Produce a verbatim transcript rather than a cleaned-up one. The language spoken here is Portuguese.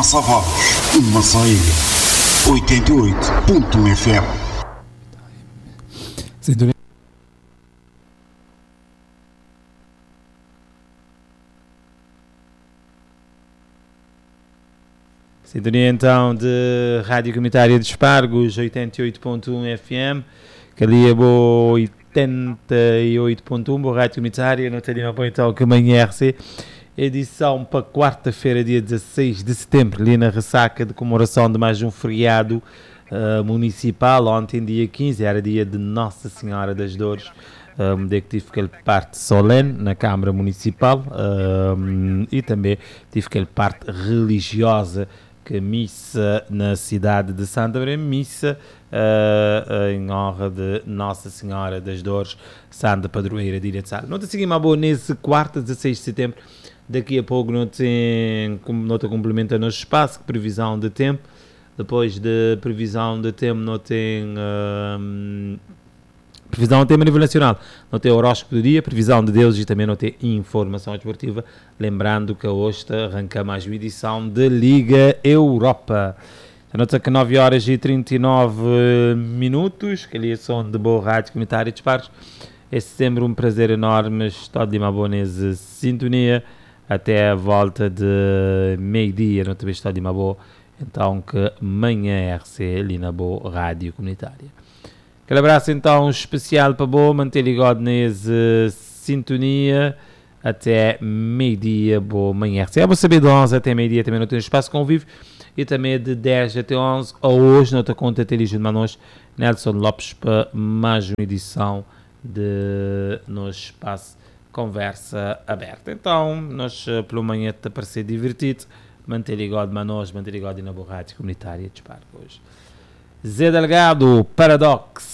massa Vagos, uma só ilha. oitenta e oito ponto um F M. Sintonia. Sintonia então de Rádio Comunitária de Espargos, oitenta e oito ponto um F M, que ali é boa oitenta e oito ponto um, boa Rádio Comunitária, não tenho bom então que amanhã R C, edição para quarta-feira, dia dezasseis de setembro, ali na ressaca de comemoração de mais um feriado uh, municipal. Ontem, dia quinze, era dia de Nossa Senhora das Dores, um, de que tive aquele parte solene na Câmara Municipal, um, e também tive aquele parte religiosa, que missa na cidade de Santa Maria, missa uh, em honra de Nossa Senhora das Dores, Santa Padroeira de Ilha de Sal. Não te seguimos a boa nesse quarta, dezasseis de setembro. Daqui a pouco não tem, não te complementa no espaço, previsão de tempo. Depois de previsão de tempo não tem uh, previsão de tempo a nível nacional, não tem horóscopo do dia, previsão de Deus e também não tem informação esportiva. Lembrando que hoje arranca mais uma edição de Liga Europa. Anota que nove horas e trinta e nove minutos, que ali são de boa Rádio Comunitária de Espargos. É sempre um prazer enorme estar de uma boa nessa sintonia até a volta de meio-dia, não também estou de uma boa, então que amanhã R C ali na boa Rádio Comunitária. Aquele abraço então especial para boa, manter ligado nessa sintonia até meio-dia, boa manhã R C. É bom saber de onze até meio-dia também não tem espaço convívio e também de dez até onze, a hoje não te conta ter de nós Nelson Lopes para mais uma edição de no espaço Conversa Aberta. Então, nós pelo manhã te parecer divertido, manter ligado manos, manter ligado na boa Rádio Comunitária de Espargos. Zé Delgado, Paradox.